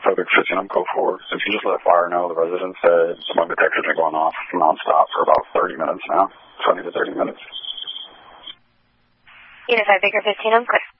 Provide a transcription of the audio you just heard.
Pacific 15, I'm code 4. So if you just let fire know, the residents said smoke detectors are going off nonstop for about 30 minutes now. 20 to 30 minutes. Unified Baker 15, I'm clear.